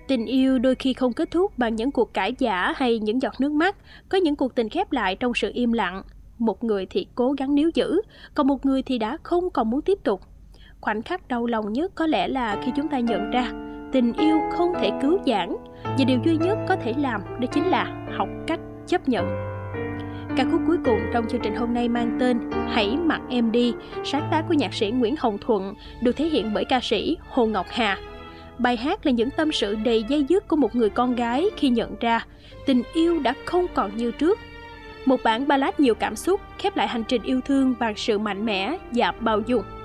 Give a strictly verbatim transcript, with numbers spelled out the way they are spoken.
Tình yêu đôi khi không kết thúc bằng những cuộc cãi vã hay những giọt nước mắt, có những cuộc tình khép lại trong sự im lặng. Một người thì cố gắng níu giữ, còn một người thì đã không còn muốn tiếp tục. Khoảnh khắc đau lòng nhất có lẽ là khi chúng ta nhận ra tình yêu không thể cứu vãn, và điều duy nhất có thể làm đó chính là học cách chấp nhận. Ca khúc cuối cùng trong chương trình hôm nay mang tên Hãy Mặc Em Đi, sáng tác của nhạc sĩ Nguyễn Hồng Thuận, được thể hiện bởi ca sĩ Hồ Ngọc Hà. Bài hát là những tâm sự đầy dây dứt của một người con gái khi nhận ra tình yêu đã không còn như trước. Một bản ballad nhiều cảm xúc khép lại hành trình yêu thương bằng sự mạnh mẽ và bao dung.